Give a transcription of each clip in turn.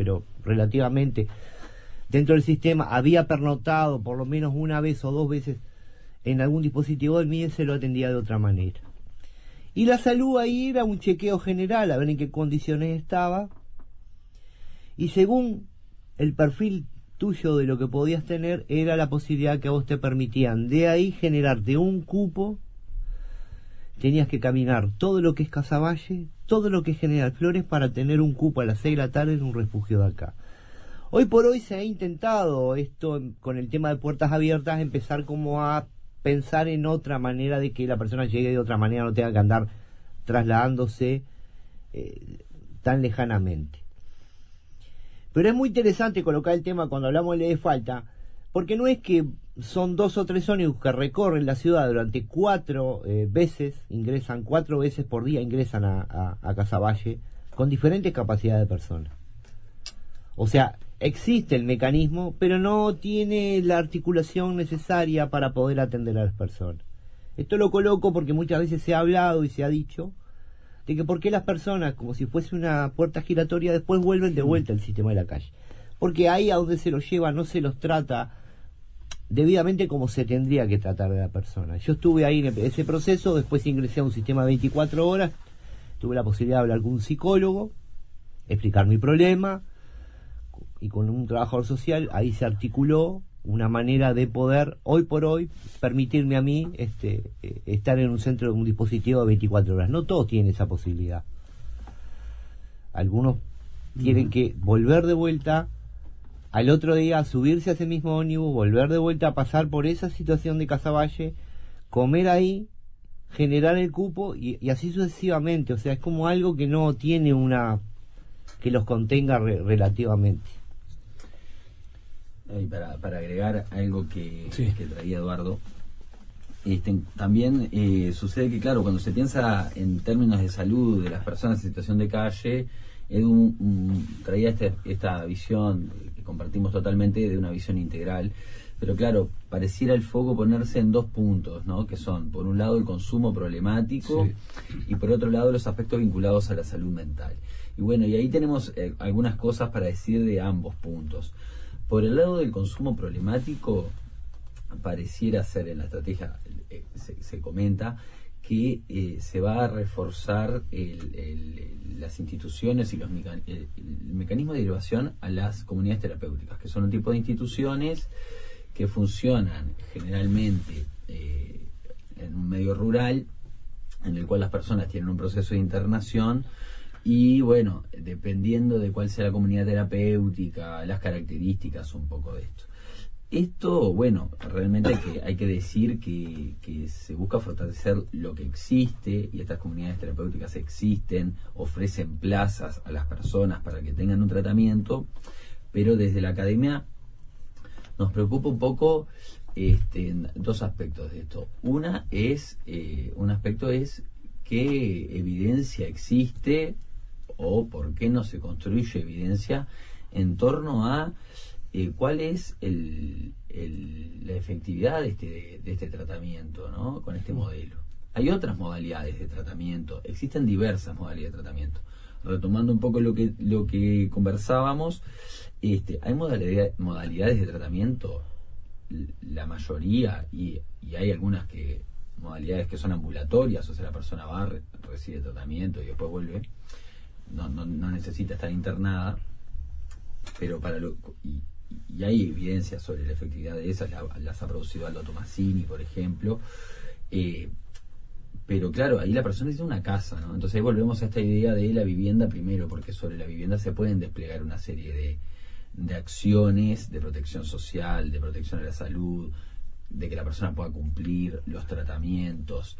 pero relativamente dentro del sistema, había pernoctado por lo menos una vez o dos veces en algún dispositivo del MIDE, se lo atendía de otra manera. Y la salud ahí era un chequeo general, a ver en qué condiciones estaba, y según el perfil tuyo de lo que podías tener, era la posibilidad que a vos te permitían de ahí generarte un cupo. Tenías que caminar todo lo que es Casaballe, todo lo que es General Flores, para tener un cupo a las 6 de la tarde en un refugio de acá. Hoy por hoy se ha intentado esto con el tema de puertas abiertas, empezar como a pensar en otra manera de que la persona llegue de otra manera, no tenga que andar trasladándose tan lejanamente. Pero es muy interesante colocar el tema cuando hablamos de ley de falta, porque no es que son 2 o 3 ómnibus que recorren la ciudad durante 4 veces, ingresan 4 veces por día, ingresan a Casaballe, con diferentes capacidades de personas. O sea, existe el mecanismo, pero no tiene la articulación necesaria para poder atender a las personas. Esto lo coloco porque muchas veces se ha hablado y se ha dicho de que por qué las personas, como si fuese una puerta giratoria, después vuelven de vuelta al sistema de la calle. Porque ahí a donde se los lleva no se los trata debidamente como se tendría que tratar de la persona. Yo estuve ahí en ese proceso, después ingresé a un sistema de 24 horas, tuve la posibilidad de hablar con un psicólogo, explicar mi problema, y con un trabajador social ahí se articuló una manera de poder, hoy por hoy, permitirme a mí estar en un centro de un dispositivo de 24 horas. No todos tienen esa posibilidad. Algunos tienen que volver de vuelta al otro día, a subirse a ese mismo ómnibus, volver de vuelta a pasar por esa situación de Casaballe, comer ahí, generar el cupo y así sucesivamente. O sea, es como algo que no tiene una que los contenga relativamente. Y para agregar algo que traía Eduardo, también sucede que, claro, cuando se piensa en términos de salud de las personas en situación de calle, Edu traía esta visión que compartimos totalmente, de una visión integral, pero claro, pareciera el foco ponerse en 2 puntos, ¿no? Que son, por un lado, el consumo problemático, y por otro lado, los aspectos vinculados a la salud mental. Y bueno, y ahí tenemos algunas cosas para decir de ambos puntos. Por el lado del consumo problemático, pareciera ser en la estrategia, se comenta que se va a reforzar las instituciones y el mecanismo de derivación a las comunidades terapéuticas, que son un tipo de instituciones que funcionan generalmente en un medio rural, en el cual las personas tienen un proceso de internación. Y bueno, dependiendo de cuál sea la comunidad terapéutica, las características un poco de esto. Esto, bueno, realmente hay que decir que se busca fortalecer lo que existe, y estas comunidades terapéuticas existen, ofrecen plazas a las personas para que tengan un tratamiento, pero desde la academia nos preocupa un poco 2 aspectos de esto. Un aspecto es qué evidencia existe o por qué no se construye evidencia en torno a cuál es la efectividad de este tratamiento, ¿no? Con este modelo. Hay otras modalidades de tratamiento, existen diversas modalidades de tratamiento. Retomando un poco lo que conversábamos, hay modalidades de tratamiento, la mayoría, y hay algunas modalidades que son ambulatorias, o sea, la persona va, recibe tratamiento y después vuelve, no necesita estar internada, pero y hay evidencia sobre la efectividad de esas, las ha producido Aldo Tomasini, por ejemplo, pero claro, ahí la persona tiene una casa, ¿no? Entonces ahí volvemos a esta idea de la vivienda primero, porque sobre la vivienda se pueden desplegar una serie de acciones de protección social, de protección a la salud, de que la persona pueda cumplir los tratamientos.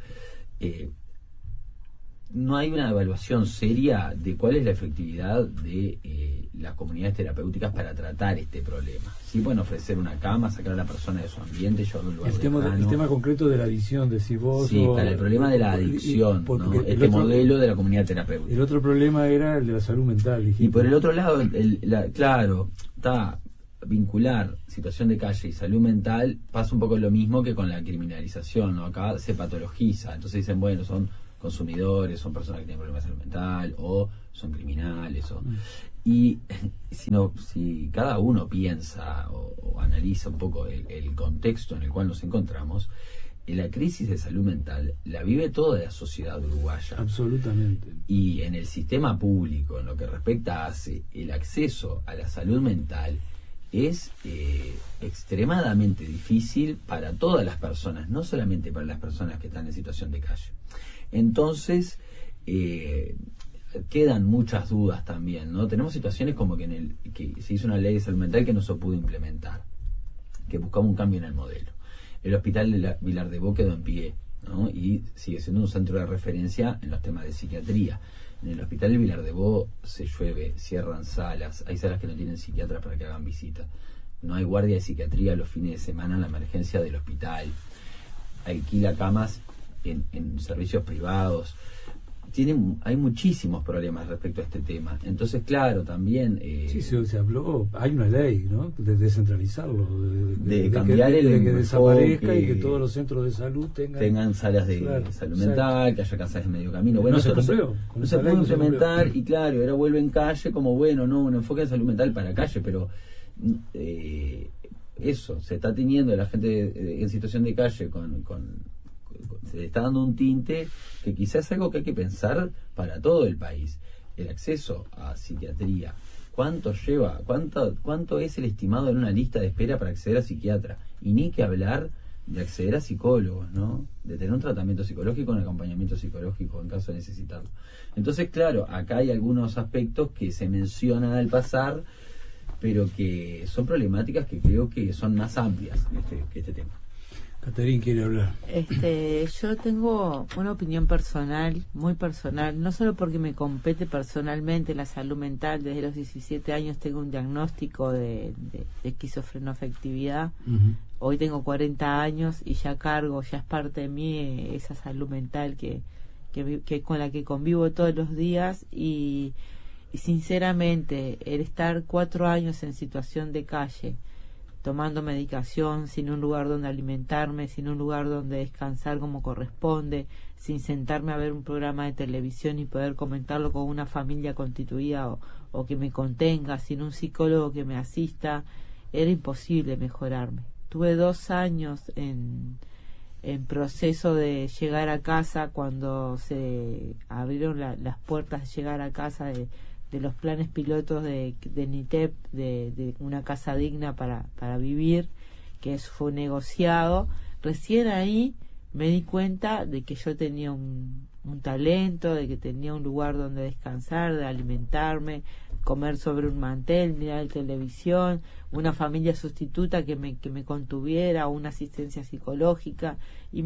No hay una evaluación seria de cuál es la efectividad de las comunidades terapéuticas para tratar este problema. Sí pueden ofrecer una cama, sacar a la persona de su ambiente, llevarlo a un lugar el tema concreto de la adicción, decís vos. Sí, para el problema de la adicción, ¿no? Modelo de la comunidad terapéutica. El otro problema era el de la salud mental. Dijiste. Y por el otro lado, claro, está vincular situación de calle y salud mental, pasa un poco lo mismo que con la criminalización, ¿no? Acá se patologiza, entonces dicen, bueno, son consumidores, son personas que tienen problemas de salud mental o son criminales. Y si cada uno piensa o analiza un poco el contexto en el cual nos encontramos, la crisis de salud mental la vive toda la sociedad uruguaya. Absolutamente. Y en el sistema público, en lo que respecta a el acceso a la salud mental, es extremadamente difícil para todas las personas, no solamente para las personas que están en situación de calle. Entonces, quedan muchas dudas también, ¿no? Tenemos situaciones como que que se hizo una ley de salud mental que no se pudo implementar, que buscaba un cambio en el modelo. El hospital de Vilar de Bo quedó en pie, ¿no? Y sigue siendo un centro de referencia en los temas de psiquiatría. En el hospital de Vilar de Bo se llueve, cierran salas, hay salas que no tienen psiquiatras para que hagan visitas. No hay guardia de psiquiatría los fines de semana en la emergencia del hospital. Alquila camas en servicios privados. Hay muchísimos problemas respecto a este tema. Entonces, claro, también... sí, se habló, hay una ley, ¿no?, de descentralizarlo, de cambiar de que enfoque, desaparezca y que todos los centros de salud tengan salas de salud mental, que haya casas de medio camino. Bueno, no se cumplió. No se pudo implementar, y claro, ahora vuelve en calle como, bueno, no, un enfoque de salud mental para calle, pero eso, se está teniendo la gente en situación de calle se le está dando un tinte que quizás es algo que hay que pensar para todo el país. El acceso a psiquiatría, ¿cuánto es el estimado en una lista de espera para acceder a psiquiatra? Y ni que hablar de acceder a psicólogos, ¿no? De tener un tratamiento psicológico, un acompañamiento psicológico en caso de necesitarlo. Entonces, claro, acá hay algunos aspectos que se mencionan al pasar, pero que son problemáticas que creo que son más amplias que este tema. Caterín quiere hablar. Yo tengo una opinión personal, muy personal, no solo porque me compete personalmente la salud mental. Desde los 17 años tengo un diagnóstico de esquizofrenoafectividad. Uh-huh. Hoy tengo 40 años y ya es parte de mí esa salud mental que con la que convivo todos los días y sinceramente el estar 4 años en situación de calle, tomando medicación, sin un lugar donde alimentarme, sin un lugar donde descansar como corresponde, sin sentarme a ver un programa de televisión y poder comentarlo con una familia constituida o que me contenga, sin un psicólogo que me asista, era imposible mejorarme. Tuve 2 años en proceso de llegar a casa cuando se abrieron las puertas de llegar a casa de los planes pilotos de NITEP, de una casa digna para vivir, que eso fue negociado. Recién ahí me di cuenta de que yo tenía un talento, de que tenía un lugar donde descansar, de alimentarme, comer sobre un mantel, mirar televisión, una familia sustituta que me contuviera, una asistencia psicológica,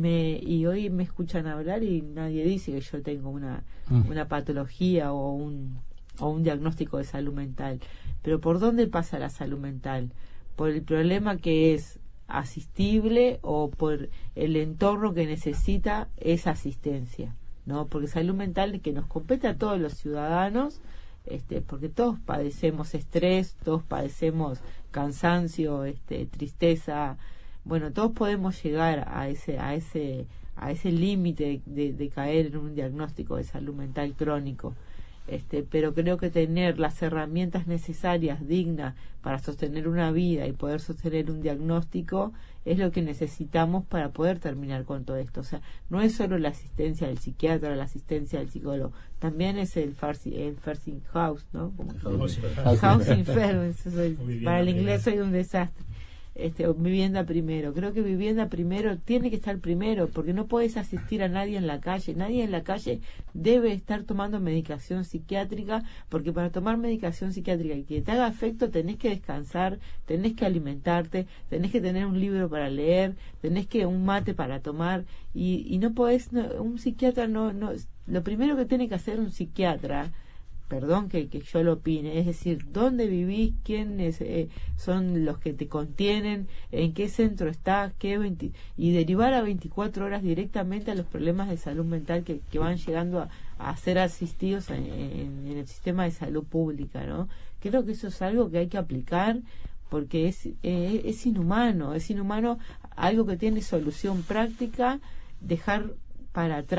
y hoy me escuchan hablar y nadie dice que yo tengo una patología o un diagnóstico de salud mental. Pero ¿por dónde pasa la salud mental? ¿Por el problema que es asistible o por el entorno que necesita esa asistencia? ¿No? Porque salud mental que nos compete a todos los ciudadanos, porque todos padecemos estrés, todos padecemos cansancio, tristeza. Bueno, todos podemos llegar a ese límite de caer en un diagnóstico de salud mental crónico. Pero creo que tener las herramientas necesarias, dignas, para sostener una vida y poder sostener un diagnóstico es lo que necesitamos para poder terminar con todo esto. O sea, no es solo la asistencia del psiquiatra, la asistencia del psicólogo, también es el Nursing House, ¿no? Housing First. Para el inglés soy un desastre. Vivienda primero. Creo que vivienda primero tiene que estar primero, porque no puedes asistir a nadie en la calle. Nadie en la calle debe estar tomando medicación psiquiátrica, porque para tomar medicación psiquiátrica y que te haga efecto tenés que descansar, tenés que alimentarte, tenés que tener un libro para leer, tenés que un mate para tomar y no podés, un psiquiatra no, lo primero que tiene que hacer un psiquiatra, perdón que yo lo opine, es decir, dónde vivís, quiénes son los que te contienen, en qué centro estás, y derivar a 24 horas directamente a los problemas de salud mental que van llegando a ser asistidos en el sistema de salud pública, ¿no? Creo que eso es algo que hay que aplicar, porque es inhumano algo que tiene solución práctica, dejar para atrás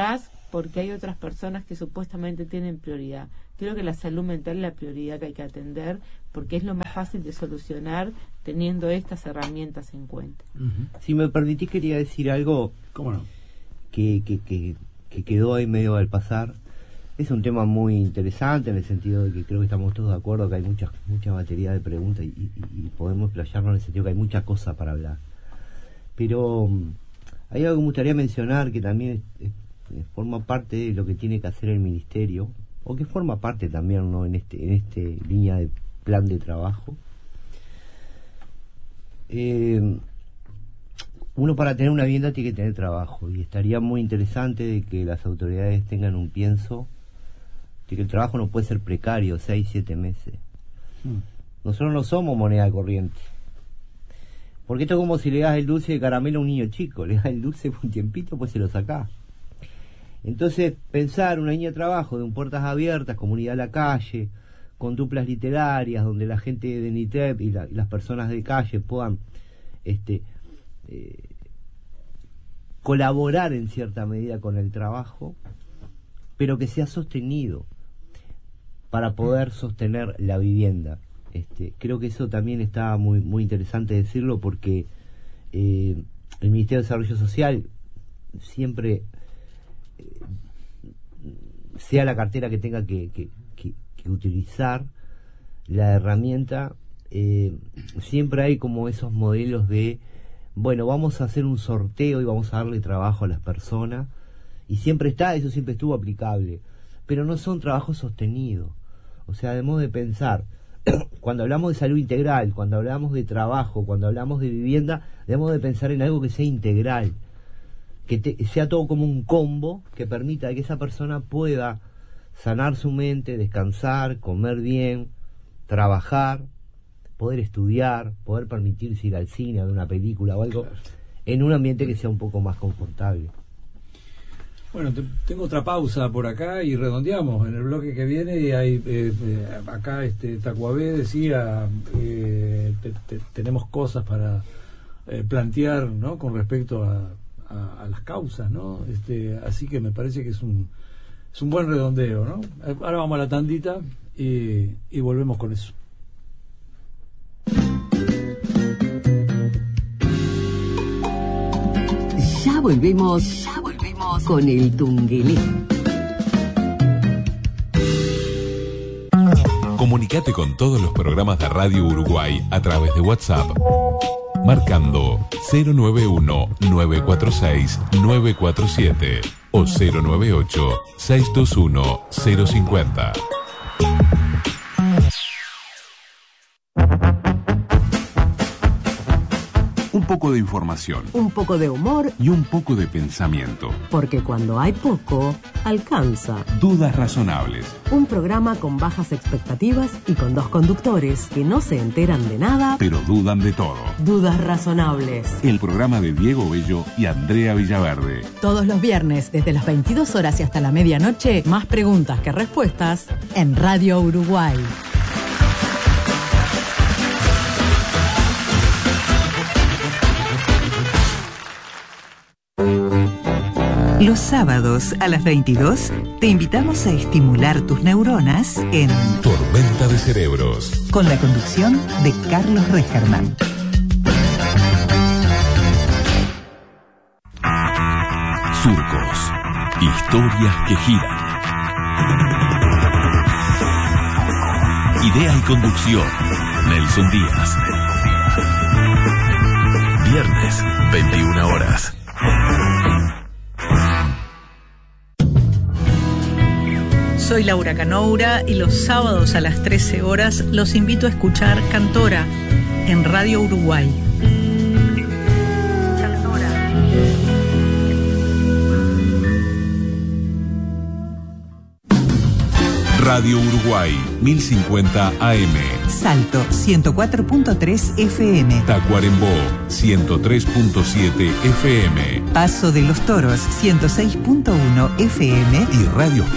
porque hay otras personas que supuestamente tienen prioridad. Creo que la salud mental es la prioridad que hay que atender, porque es lo más fácil de solucionar teniendo estas herramientas en cuenta. Si me permitís, quería decir algo. ¿Cómo no? Que quedó ahí medio al pasar. Es un tema muy interesante en el sentido de que creo que estamos todos de acuerdo que hay mucha materia de preguntas y podemos explayarnos en el sentido que hay mucha cosa para hablar. Pero hay algo que me gustaría mencionar que también forma parte de lo que tiene que hacer el ministerio, o que forma parte también, ¿no?, en este línea de plan de trabajo. Uno, para tener una vivienda tiene que tener trabajo, y estaría muy interesante de que las autoridades tengan un pienso de que el trabajo no puede ser precario 6-7 meses. Nosotros no somos moneda corriente, porque esto es como si le das el dulce de caramelo a un niño chico, le das el dulce por un tiempito, pues se lo sacás. Entonces, pensar una línea de trabajo de un puertas abiertas, comunidad a la calle, con duplas literarias, donde la gente de NITEP y las personas de calle puedan colaborar en cierta medida con el trabajo, pero que sea sostenido para poder sostener la vivienda. Creo que eso también está muy, muy interesante decirlo, porque el Ministerio de Desarrollo Social siempre, sea la cartera que tenga que utilizar la herramienta, siempre hay como esos modelos de, bueno, vamos a hacer un sorteo y vamos a darle trabajo a las personas, y siempre eso siempre estuvo aplicable, pero no son trabajos sostenidos. O sea, debemos de pensar, cuando hablamos de salud integral, cuando hablamos de trabajo, cuando hablamos de vivienda, debemos de pensar en algo que sea integral, que sea todo como un combo que permita que esa persona pueda sanar su mente, descansar, comer bien, trabajar, poder estudiar, poder permitirse ir al cine, a ver una película o algo, claro, en un ambiente que sea un poco más confortable. Bueno, tengo otra pausa por acá y redondeamos en el bloque que viene. Y hay acá Tacuabé decía, tenemos cosas para plantear, ¿no?, con respecto a las causas, ¿no? Así que me parece que es un buen redondeo, ¿no? Ahora vamos a la tandita y volvemos con eso. Ya volvemos con el Tungelé. Comunicate con todos los programas de Radio Uruguay a través de WhatsApp, marcando 091-946-947 o 098-621-050. Un poco de información, Un poco de humor, y un poco de pensamiento. porque cuando hay poco, alcanza. Dudas razonables. Un programa con bajas expectativas y con dos conductores que no se enteran de nada, Pero dudan de todo. dudas razonables. El programa de Diego Bello y Andrea Villaverde. Todos los viernes, desde las 22 horas y hasta la medianoche, más preguntas que respuestas en Radio Uruguay. Los sábados a las 22 te invitamos a estimular tus neuronas en Tormenta de Cerebros. con la conducción de Carlos Regerman. Surcos. Historias que giran. Idea y conducción, Nelson Díaz. Viernes, 21 horas. Soy Laura Canoura y los sábados a las 13 horas los invito a escuchar Cantora en Radio Uruguay. Radio Uruguay, 1050 AM. Salto 104.3 FM. Tacuarembó, 103.7 FM. Paso de los Toros 106.1 FM. Y radios